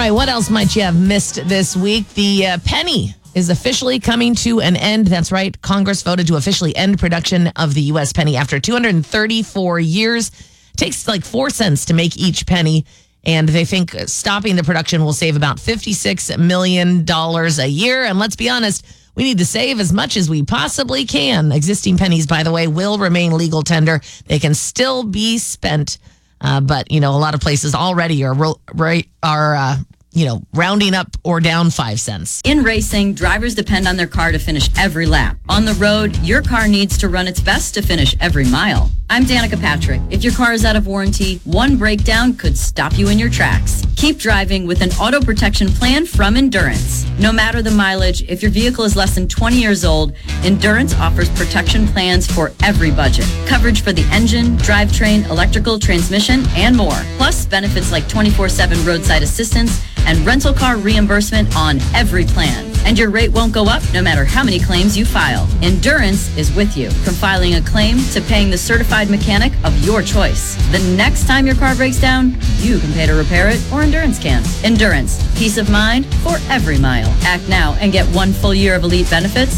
right, what else might you have missed this week? The penny is officially coming to an end. That's right. Congress voted to officially end production of the U.S. penny after 234 years. It takes like 4 cents to make each penny. And they think stopping the production will save about $56 million a year. And let's be honest, we need to save as much as we possibly can. Existing pennies, by the way, will remain legal tender. They can still be spent. But, a lot of places already are rounding up or down 5 cents. In racing, drivers depend on their car to finish every lap. On the road, your car needs to run its best to finish every mile. I'm Danica Patrick. If your car is out of warranty, one breakdown could stop you in your tracks. Keep driving with an auto protection plan from Endurance. No matter the mileage, if your vehicle is less than 20 years old, Endurance offers protection plans for every budget. Coverage for the engine, drivetrain, electrical, transmission, and more. Plus, benefits like 24/7 roadside assistance and rental car reimbursement on every plan. And your rate won't go up no matter how many claims you file. Endurance is with you, from filing a claim to paying the certified mechanic of your choice. The next time your car breaks down, you can pay to repair it, or Endurance can. Endurance, peace of mind for every mile. Act now and get 1 full year of elite benefits